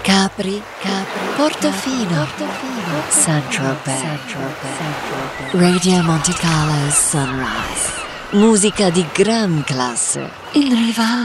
Capri, Portofino, Saint-Tropez, Radio Monte Carlo Sunrise. Musica di gran classe in riva